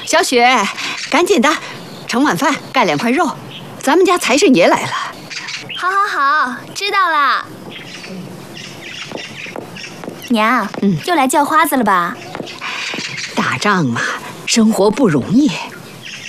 小雪，赶紧的，盛碗饭，盖2块肉，咱们家财神爷来了。 好，好，知道了。娘，又来叫花子了吧？ 打仗嘛，生活不容易，